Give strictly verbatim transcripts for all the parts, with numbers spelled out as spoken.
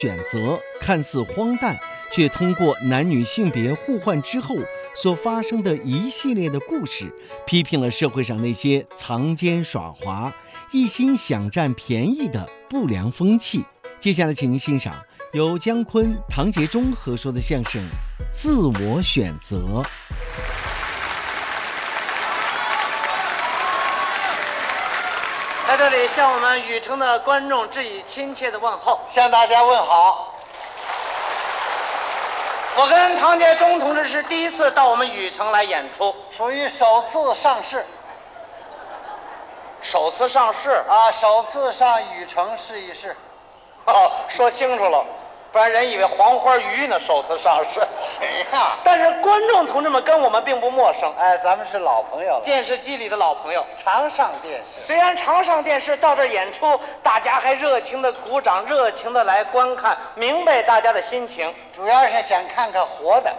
选择看似荒诞，却通过男女性别互换之后所发生的一系列的故事，批评了社会上那些藏奸耍滑、一心想占便宜的不良风气。接下来，请您欣赏由姜昆、唐杰忠合说的相声《自我选择》。 在这里向我们禹城的观众致以亲切的问候， 向大家问好。 我跟唐杰忠同志是第一次到我们禹城来演出， 属于首次上市首次上市啊，首次上禹城试一试。 哦，说清楚了，不然人以为黄花鱼呢。首次上市， 谁呀？ 但是观众同志们跟我们并不陌生， 哎，咱们是老朋友了， 电视机里的老朋友， 常上电视。 虽然常上电视，到这儿演出，大家还热情的鼓掌，热情的来观看，明白大家的心情。 主要是想看看活的。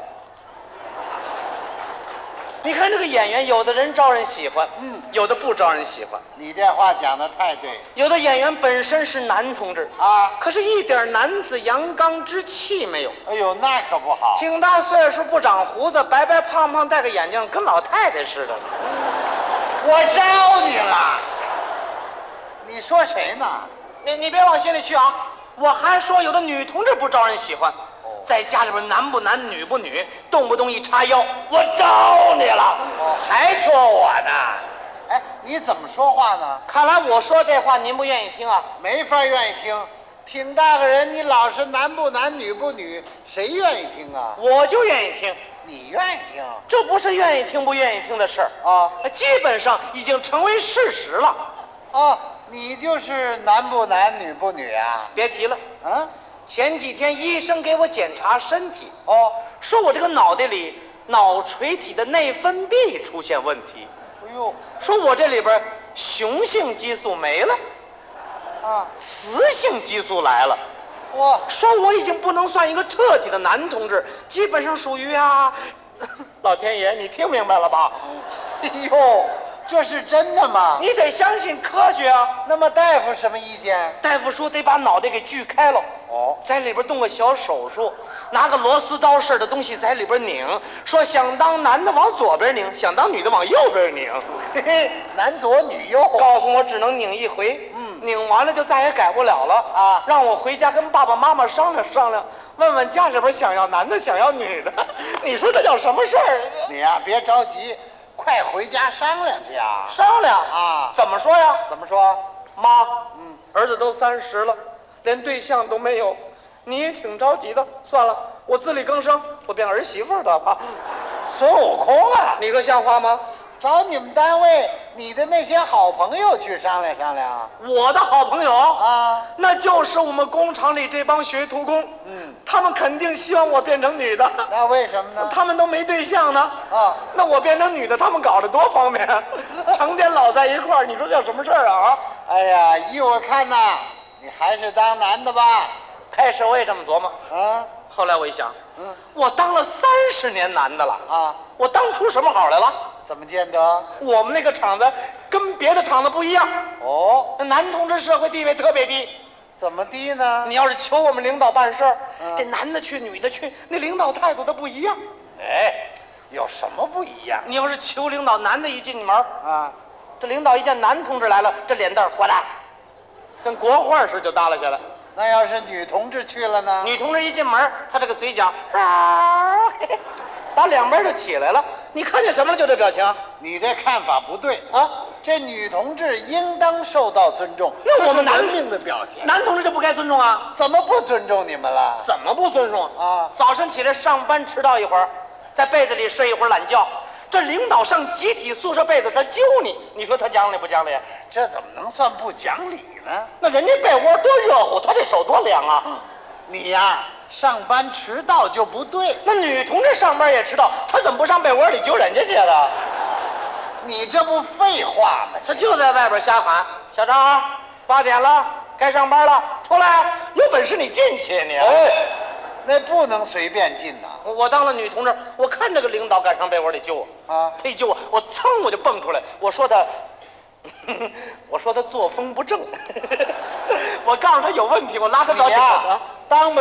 你看这个演员，有的人招人喜欢， 嗯， 有的不招人喜欢。 你这话讲得太对。 有的演员本身是男同志啊， 可是一点男子阳刚之气没有。 哎呦，那可不好。 挺大岁数，不长胡子，白白胖胖，戴个眼镜，跟老太太似的。 我招你了。你说谁呢？ 你你别往心里去啊！我还说有的女同志不招人喜欢。在家里边男不男女不女，动不动一叉腰，我招你了。 哦，还说我呢？哎，你怎么说话呢？ 看来我说这话您不愿意听啊？ 没法愿意听。挺大个人，你老是男不男女不女，谁愿意听啊？ 我就愿意听。 你愿意听？ 这不是愿意听不愿意听的事儿啊， 基本上已经成为事实了。 哦，你就是男不男女不女啊？ 别提了， 啊， 前几天医生给我检查身体， 哦， 说我这个脑袋里脑垂体的内分泌出现问题。 哎呦， 说我这里边雄性激素没了， 啊， 雌性激素来了。 哇， 说我已经不能算一个彻底的男同志，基本上属于啊，老天爷，你听明白了吧？ 哎呦，这是真的吗？ 你得相信科学啊。 那么大夫什么意见？ 大夫说得把脑袋给锯开了， 哦， 在里边动个小手术，拿个螺丝刀似的东西在里边拧，说想当男的往左边拧，想当女的往右边拧。 嘿嘿，男左女右。 告诉我只能拧一回， 嗯， 拧完了就再也改不了了啊！ 让我回家跟爸爸妈妈商量商量，问问家里边想要男的想要女的，你说这叫什么事儿？ 你呀、啊，别着急，快回家商量去啊！ 商量啊？ 怎么说呀？ 怎么说？ 妈， 嗯， 儿子都三十了，连对象都没有，你也挺着急的。算了，我自力更生，我变儿媳妇的吧。 孙悟空啊！ 你说像话吗？ 找你们单位你的那些好朋友去商量商量。 我的好朋友啊， 那就是我们工厂里这帮学徒工。 嗯， 他们肯定希望我变成女的。 那为什么呢？ 他们都没对象呢。 啊， 那我变成女的，他们搞得多方便啊！成天老在一块儿，你说叫什么事儿啊？ 哎呀，依我看呐，你还是当男的吧。 开始我也这么琢磨， 啊， 后来我一想， 嗯， 我当了三十年男的了啊， 我当出什么好来了？ 怎么见得？ 我们那个厂子跟别的厂子不一样， 哦， 男同志社会地位特别低。 怎么低呢？ 你要是求我们领导办事儿， 嗯这男的去女的去，那领导态度他不一样。 哎，有什么不一样你要是求领导，男的一进门， 啊？ 这领导一见男同志来了，这脸蛋儿呱嗒，跟国画似的就耷拉下来。 那要是女同志去了呢？ 女同志一进门，她这个嘴角，打两边就起来了。你看见什么了？就这表情你这看法不对啊！ 这女同志应当受到尊重， 那我们男这是文明的表现。 男同志就不该尊重啊？ 怎么不尊重你们了？ 怎么不尊重啊？ 早晨起来上班迟到一会儿，在被子里睡一会儿懒觉，这领导上集体宿舍被子他揪你，你说他讲理不讲理？ 这怎么能算不讲理呢？ 那人家被窝多热乎，他这手多凉啊！ 你呀，上班迟到就不对。 那女同志上班也迟到，她怎么不上被窝里揪人家去了？ 你这不废话吗？ 他就在外边瞎喊：“小张，八点了，该上班了，出来！有本事你进去你！” 哎，那不能随便进呐。 我当了女同志，我看这个领导敢上被窝里揪我啊， 他一揪我，我噌我就蹦出来，我说他，我说他作风不正， 我告诉他有问题，我拉他找你呀警察。 当不